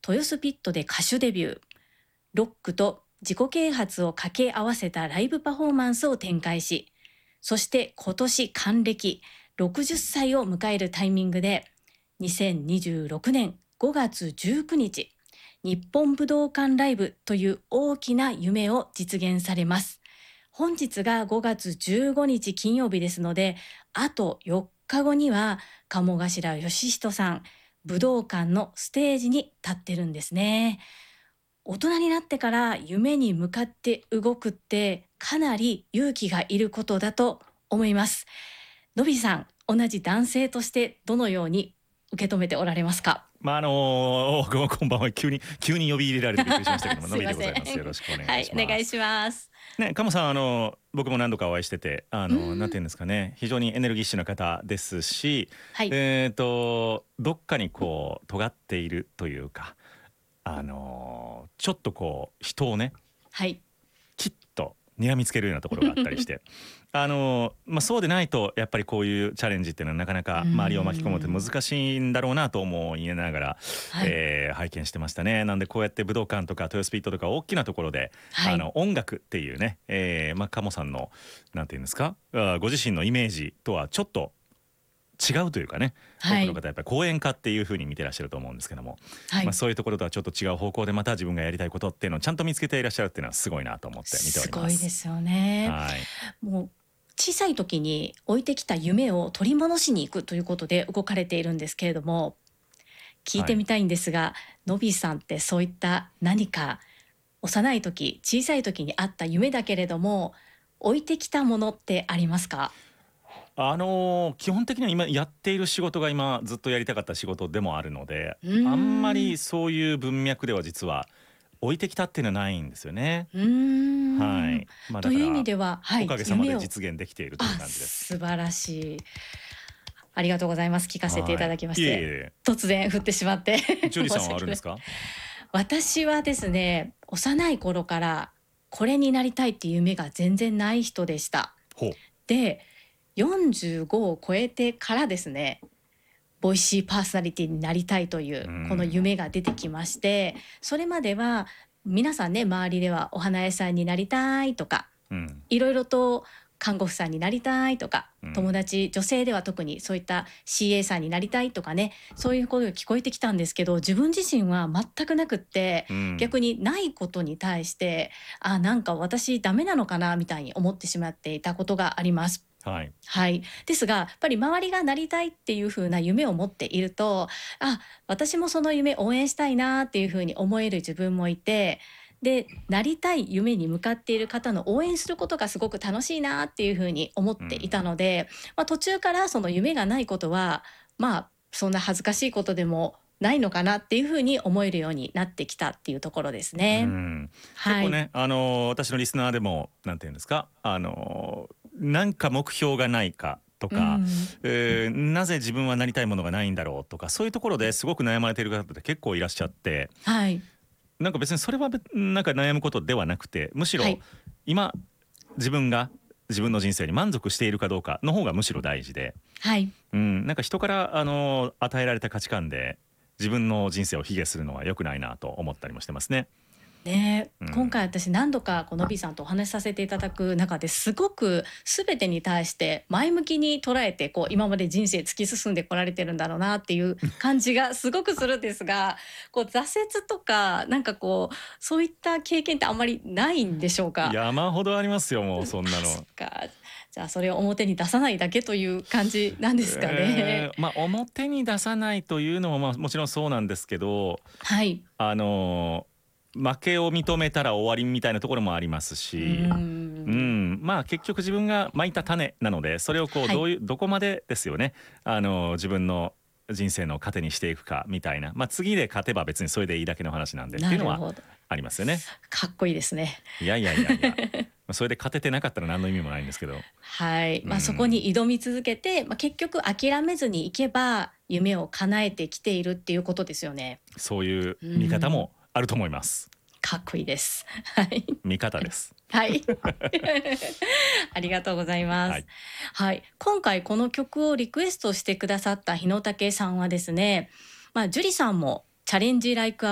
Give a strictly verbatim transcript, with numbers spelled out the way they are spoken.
豊洲ピットで歌手デビュー、ロックと自己啓発を掛け合わせたライブパフォーマンスを展開し、そして今年還暦ろくじゅっさいを迎えるタイミングで、にせんにじゅうろくねんごがつじゅうくにち、日本武道館ライブという大きな夢を実現されます。本日がごがつじゅうごにち金曜日ですので、あとよっかごには鴨頭義人さん、武道館のステージに立ってるんですね。大人になってから夢に向かって動くってかなり勇気がいることだと思います。のびさん、同じ男性としてどのように受け止めておられますか？ まああのー、こんばんは。急に急に呼び入れられてびっくりしましたけどものびでございます。よろしくお願いします。 はい、お願いします。 ね、鴨さん、あの僕も何度かお会いしてて、あの、 うんなんていうんですかね、非常にエネルギッシュな方ですし、 はい、 えっとどっかにこう尖っているというか、あのちょっとこう人をねはい、 きっと睨みつけるようなところがあったりしてあの、まあ、そうでないとやっぱりこういうチャレンジっていうのはなかなか周りを巻き込むって難しいんだろうなと思いながら、 はい、 えー拝見してましたね。なんでこうやって武道館とか豊洲ピットとか大きなところで、 はいあの音楽っていうね、えーまあ、鴨さんのなんていうんですか、あご自身のイメージとはちょっと違うというかね、 はい多くの方やっぱり講演家っていう風に見てらっしゃると思うんですけども、 はいまあ、そういうところとはちょっと違う方向でまた自分がやりたいことっていうのをちゃんと見つけていらっしゃるっていうのはすごいなと思って見ておすります。 ごいですよね。 はいもう小さい時に置いてきた夢を取り戻しに行くということで動かれているんですけれども、聞いてみたいんですが、のびさんってそういった何か幼い時、小さい時にあった夢だけれども置いてきたものってありますか？ あのー基本的には今やっている仕事が今ずっとやりたかった仕事でもあるので、 うーんあんまりそういう文脈では実は置いてきたっていうのはないんですよね。 うーん、 はいまあという意味だからでは、はい、 おかげさまで夢を実現できているというあ、 感じです。 素晴らしい。ありがとうございます。聞かせていただきまはい、いえいして、 え。 突然振ってしまってジュリさんはあ申し訳ない。 るんですか？ 私はですね、幼い頃からこれになりたいっていう夢が全然ない人でした。 ほう。 で、よんじゅうごを超えてからですね、ボイシーパーソナリティになりたいといううんこの夢が出てきまして、それまでは皆さんね、周りではお花屋さんになりたいとか、 うんいろいろと看護婦さんになりたいとか、 うん友達女性では特にそういった シーエー さんになりたいとかね、そういう声が聞こえてきたんですけど、自分自身は全くなくって、 うん逆にないことに対してあ、なんか私ダメなのかなみたいに思ってしまっていたことがあります。 はい。 はい、ですがやっぱり周りがなりたいっていう風な夢を持っていると、あ、私もその夢応援したいなっていう風に思える自分もいて、でなりたい夢に向かっている方の応援することがすごく楽しいなっていう風に思っていたので、まあ、途中からその夢がないことはまあそんな恥ずかしいことでもないのかなっていう風に思えるようになってきたっていうところですうね。 ん、結はい、 構ね、あのー私のリスナーでもなんていうんですか、あのーなんか目標がないかとか、 うん、 えーなぜ自分はなりたいものがないんだろうとか、そういうところですごく悩まれている方って結構いらっしゃって、 はい、 なんか別にそれはべなんか悩むことではなくて、むしろはい、 今自分が自分の人生に満足しているかどうかの方がむしろ大事で、 はい。 うん、なんか人からあのー与えられた価値観で自分の人生を卑下するのは良くないなと思ったりもしてますね。 ねえ、 うん今回私何度かこのびさんとお話しさせていただく中ですごく全てに対して前向きに捉えてこう今まで人生突き進んでこられてるんだろうなっていう感じがすごくするんですが、こう挫折とかなんかこうそういった経験ってあんまりないんでしょうか？ 山ほどありますよ、もうそんなあ、その。 っか。じゃあそれを表に出さないだけという感じなんですかね。 えーまあ表に出さないというのもまあもちろんそうなんですけど、 はい。 あのー負けを認めたら終わりみたいなところもありますうし、 ーうん。 ん、まあ結局自分が蒔いた種なので、それをこうはい。 どういうどこまでですよね、あのー自分の人生の糧にしていくかみたいな、まあ次で勝てば別にそれでいいだけの話なんでっていうのはなるほど。 ありますよね。 かっこいいですね。 いやいやいやいや、まあそれで勝ててなかったら何の意味もないんですけど。 はい、まあ、そこうんに挑み続けて、まあ、結局諦めずにいけば夢を叶えてきているっていうことですよね。 そういうう見方ん、 もあると思います。 かっこいいです。はい。 見方です。 はい。ありがとうございます。 はい。 はい。今回この曲をリクエストしてくださった日野武さんはですね、まあ、樹里さんもチャレンジライク